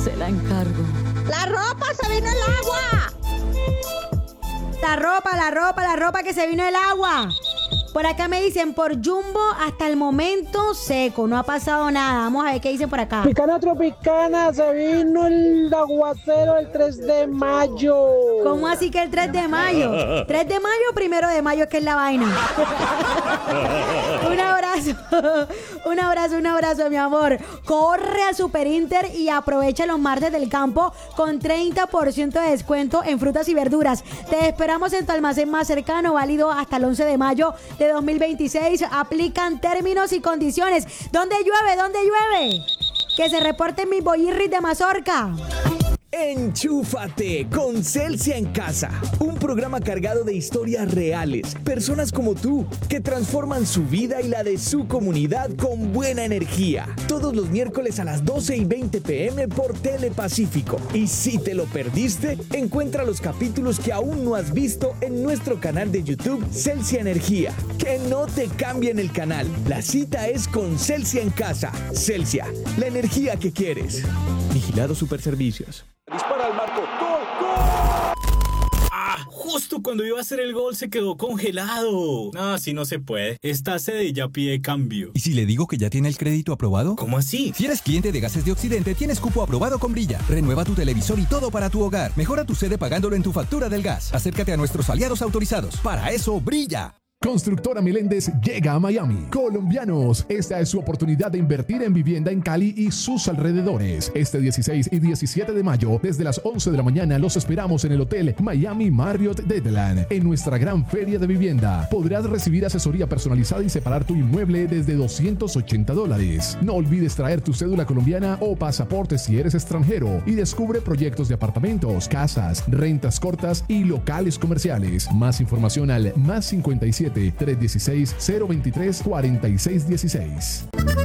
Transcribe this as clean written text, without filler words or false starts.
Se la encargo. ¡La ropa se vino el agua! La ropa que se vino el agua. Por acá me dicen, por Jumbo hasta el momento seco, no ha pasado nada. Vamos a ver qué dicen por acá. Picana Tropicana, se vino el aguacero el 3 de mayo. ¿Cómo así que el 3 de mayo? ¿3 de mayo o 1 de mayo que es la vaina? Un abrazo, mi amor. Corre a Super Inter y aprovecha los martes del campo con 30% de descuento en frutas y verduras. Te esperamos en tu almacén más cercano, válido hasta el 11 de mayo de 2026. Aplican términos y condiciones. ¿Dónde llueve? ¿Dónde llueve? Que se reporten mis boyirris de mazorca. Enchúfate con Celsia en Casa, un programa cargado de historias reales, personas como tú, que transforman su vida y la de su comunidad con buena energía. Todos los miércoles a las 12:20 p.m. por Telepacífico. Y si te lo perdiste, encuentra los capítulos que aún no has visto en nuestro canal de YouTube Celsia Energía. Que no te cambien el canal. La cita es con Celsia en Casa. Celsia, la energía que quieres. Vigilado Superservicios. Dispara al marco. ¡Gol! ¡Gol! ¡Ah! Justo cuando iba a hacer el gol se quedó congelado. No, así no se puede. Esta sede ya pide cambio. ¿Y si le digo que ya tiene el crédito aprobado? ¿Cómo así? Si eres cliente de Gases de Occidente, tienes cupo aprobado con Brilla. Renueva tu televisor y todo para tu hogar. Mejora tu sede pagándolo en tu factura del gas. Acércate a nuestros aliados autorizados. Para eso, Brilla. Constructora Meléndez llega a Miami. Colombianos, esta es su oportunidad de invertir en vivienda en Cali y sus alrededores. Este 16 y 17 de mayo, desde las 11 de la mañana, los esperamos en el Hotel Miami Marriott Deadland, en nuestra gran feria de vivienda. Podrás recibir asesoría personalizada y separar tu inmueble desde $280. No olvides traer tu cédula colombiana o pasaporte si eres extranjero y descubre proyectos de apartamentos, casas, rentas cortas y locales comerciales. Más información al +57 316 023 4616.